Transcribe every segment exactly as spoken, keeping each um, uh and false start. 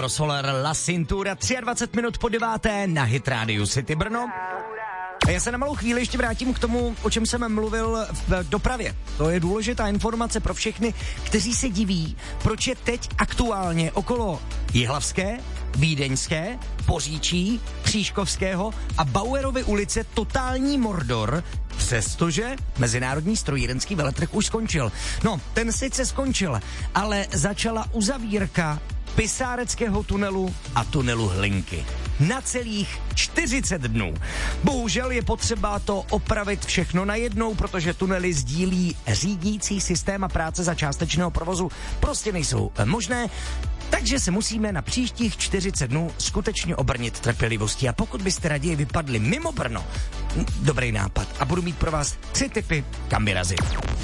Alvaro Soler, La Cintura, dvacet tři minut po deváté na Hit Radio City Brno. A já se na malou chvíli ještě vrátím k tomu, o čem jsem mluvil v dopravě. To je důležitá informace pro všechny, kteří se diví, proč je teď aktuálně okolo Jihlavské, Vídeňské, Poříčí, Křížkovského a Bauerovy ulice totální mordor, přestože mezinárodní strojírenský veletrh už skončil. No, ten sice skončil, ale začala uzavírka Pisáreckého tunelu a tunelu Hlinky. Na celých čtyřicet dnů. Bohužel je potřeba to opravit všechno najednou, protože tunely sdílí řídící systém a práce za částečného provozu prostě nejsou možné. Takže se musíme na příštích čtyřicet dnů skutečně obrnit trpělivostí. A pokud byste raději vypadli mimo Brno, dobrý nápad. A budu mít pro vás tři tipy, kam vyrazit.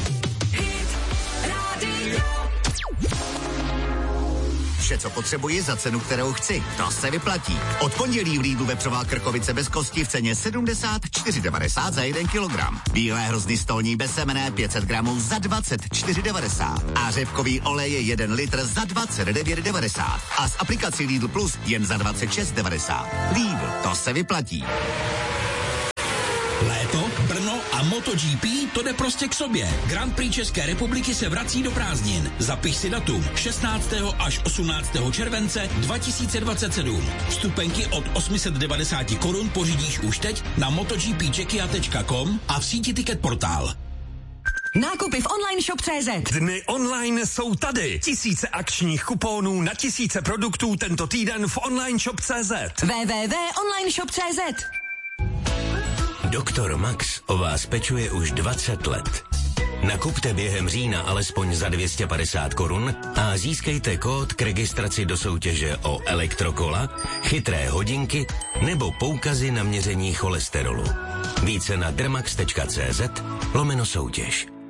Vše, co potřebuji za cenu, kterou chci. To se vyplatí. Od pondělí v Lidlu vepřová krkovice bez kosti v ceně sedmdesát čtyři devadesát za jeden kilogram. Bílé hrozny stolní bez semene pět set gramů za dvacet čtyři devadesát. A řepkový olej je jeden litr za dvacet devět devadesát. A s aplikací Lidl Plus jen za dvacet šest devadesát. Lidl, to se vyplatí. Léto, Brno a MotoGP, to jde prostě k sobě. Grand Prix České republiky se vrací do prázdnin. Zapiš si datum šestnáctého až osmnáctého července dva tisíce dvacet sedm. Vstupenky od osm set devadesát korun pořídíš už teď na motogpčekia tečka com a v síti Ticket Portál. Nákupy v online shop tečka cé zet. Dny online jsou tady. Tisíce akčních kuponů na tisíce produktů tento týden v online shop tečka cé zet. w w w tečka online shop tečka cé zet. Doktor Max o vás pečuje už dvacet let. Nakupte během října alespoň za dvě stě padesát korun a získejte kód k registraci do soutěže o elektrokola, chytré hodinky nebo poukazy na měření cholesterolu. Více na dermax tečka cé zet lomeno soutěž.